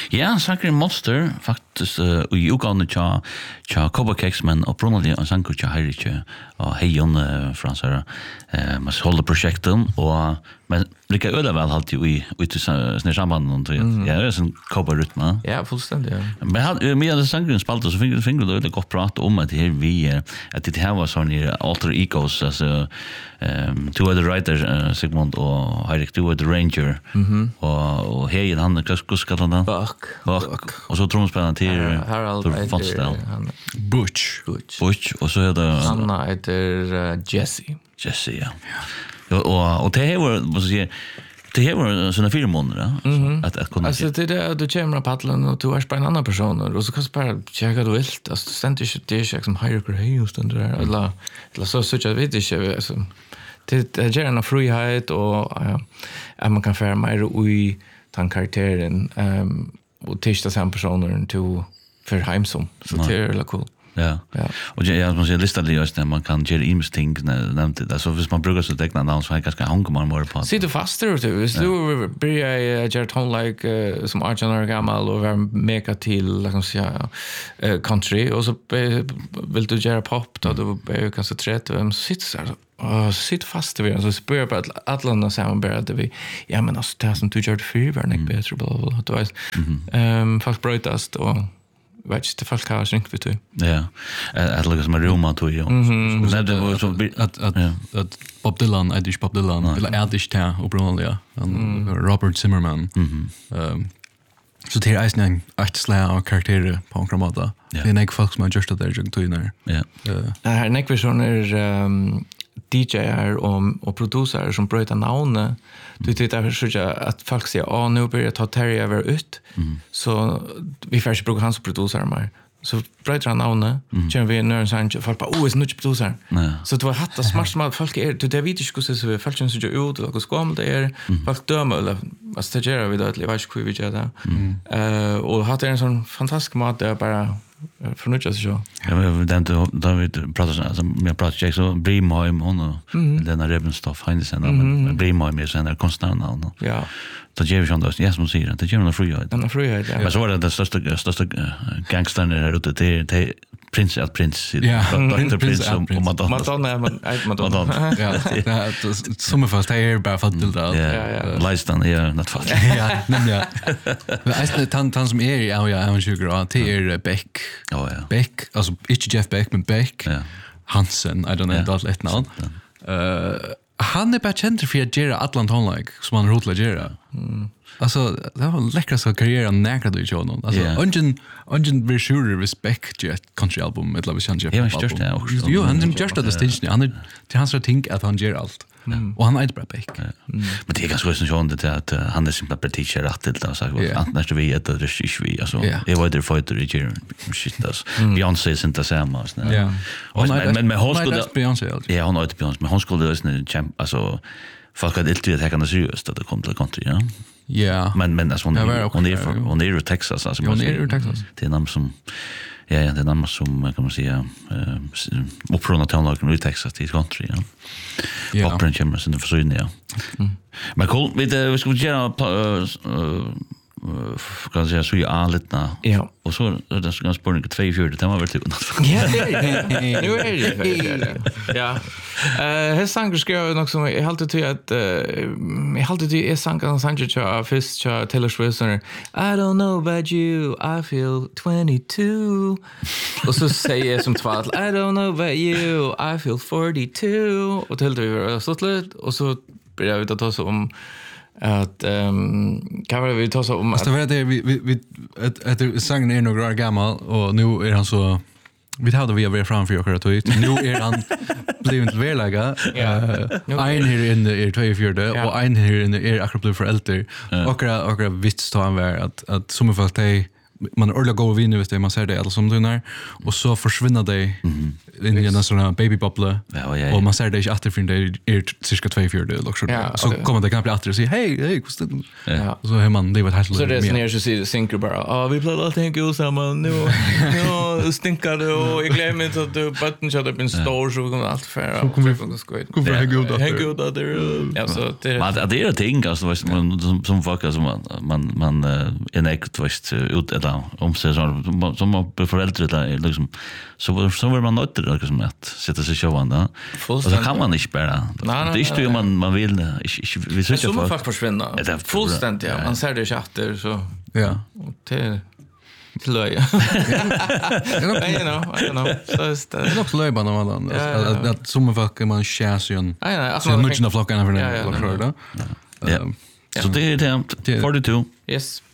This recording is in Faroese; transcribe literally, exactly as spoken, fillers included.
Ja, sanger Monster, faktisk, uh, i utgavene tja, tja Kobberkeks, men opprunnelige en sanger tja Heirik og Heijon uh, fra hans her, uh, man holder prosjekten, og men lika öde väl halt ju i ut i såna samband och ja, det är sån Kobberrytma. Ja, fullständigt. Ja. Men han med den sangen spaltar så fick fick det gott prata om att här vi att det här var sån här alter egos alltså ehm two other writers uh, Sigmund och Heirik two the Ranger. Mhm. Och och här han hur ska han då? Buck. Buck. Och så trumspelaren till Harald Fonstel. Butch. Butch. Butch och så är det Hanna heter Jesse. Jesse, ja. Ja, och och det här var vad ska jag säga det här var såna fyra månader mm-hmm. att att kunna alltså det där du kommer på paddeln och du är på en annan person och så kan du bara checka du vill alltså ständigt det är ju som higher hej just den där eller eller så så jag vet inte alltså det är gärna frihet och ja man kan föra mer i tankarteren ehm och testa samma personer till för hemsom så det är cool. Ja. Ja. Och jag måste säga lista det just när man kan göra ims ting nämnt det. Alltså hvis man brukar så teckna namn så ganska hänga man mer på. Se du faster du. Hvis du börjar göra ton like som Arjan Gamal och vara mega till liksom säga country och så vill du göra pop då då är kanske trettio vem sitter så här. Och sitt fast vi alltså spör på att Atlanta samman bara det vi ja men alltså det som du gör för var inte bättre bla du vet. Ehm fast brötast och vet det folk har synkt vet du. Ja. Att lägga som en Roma tog ju. Så det var så att att att Bob Dylan, är det Bob Dylan eller är det där uppenbarligen Robert Zimmerman. Ehm så det är en ett slag av karaktärer på en kramata. Det är en folk som har gjort det där jag tog när. Ja. Det här är en version är D J och och producer som bröt namn. Du tittar för så att folk säger åh nu börjar ta Terry över ut. Så vi får bruka hans producer mer. Så bröt han namn. Kör vi när han säger folk bara åh är det inte producer. Så det var hatta smart smart folk är det vet inte hur så folk som så ut och hur gammal det är. Folk dömer eller vad stagerar vi då att leva hur vi gör det. Eh och hade en sån fantastisk mat där bara förnutja sig så. Ja, men den då då vi pratar alltså med pratar jag så Brimheim hon den där Rebenstoff Heinsen men Brimheim är sen konstant namn. Ja. Så ger vi sånt då. Yes, man säger det ger man frihet. Den frihet. Men så var det den största största gangstern där ute till till prins att prins doktor prins och Madonna. Madonna men inte Madonna. Ja, det som är fast här bara för till det. Ja, ja. Listan är not fast. Ja, men ja. Men är tant tant som är ja ja en sugar till är Beck. Ja ja. Beck, alltså inte Jeff Beck men Beck. Ja. Hansen, I don't know that ett namn. Eh han är bara känd för att göra Atlant Honlike som han rotlar göra. Mm. Alltså det var läckra så karriär nära det ju någon. Alltså ungen ungen vill sure respect jet country album med Love Change. Ja, just det också. Jo, han är just det station. Han det han så tänk att han gör allt. Och han är bara Beck. Men det är ganska så sånt att han är simpelt bara teacher rätt till det så att nästa vi att det är vi alltså. Jag var där för att det gör shit das. Beyoncé är inte samma så. Ja. Men men med hon skulle Beyoncé. Ja, hon har inte Beyoncé, men hon skulle det är champ alltså folk hade alltid att han seriöst att det kom till country, ja. Ja. Men men alltså hon är hon är från hon är i Texas alltså. Hon är i Texas. Det är namn som ja, ja, det är namn som kan man säga eh uppifrån tonlagen i Texas till country, ja. Ja. Poppen kommer sen för så ja. Men cool, vi vi ska göra kan jag säga så jag anlitna. Ja. Och så är det ganska spännande två fjärde det var väl typ. Ja. Nu är det. Ja. Eh, här sanger skrev något som jag alltid tycker att jag alltid tycker är sanger sanger så först så Taylor Swift I don't know about you I feel twenty-two. Och så säger jag som tvål I don't know about you I feel forty-two och till det var så slut och så började vi ta så om att ehm kan vi ta så om att det var det vi vi att att sången är några år gammal och nu är han så vi hade vi över framför och att nu är han blivit verlägga en här in är tjugofyra och en här in är akkurat blivit förälder och och vits tar han var att att som för att man orla gå vinna vet man ser det eller som du när och så försvinner det in i en sån baby bubble och man ser det inte åter från det är cirka två fjärde också så kommer det kanske åter och säga hej hej hur står det så hör man det var helt så det är när jag så ser synker bara ah vi blir allting gå samman nu nu och stinkar det och jag glömmer inte att du button shot up in store så kommer allt för. Så kommer vi skojt. Kommer hänga ut där. Hänga ut där. Ja så det. Men det är det ting alltså vad man som som folk alltså man man man en äkt visst ut eller om sig så som man föräldrar där liksom så så vill man nöjd det liksom att sätta sig showan där. Och så kan man inte bara. Det är ju man man vill ich vi så så man fast försvinna. Fullständigt ja. Man ser det chatter så. Ja. Till löj. I know, I know. Så är det. Nog löj bara någon annan. Att som folk man chans ju. Nej nej, alltså mycket av flockarna för det. Ja. Så det är det fyrtiotvå. Yes.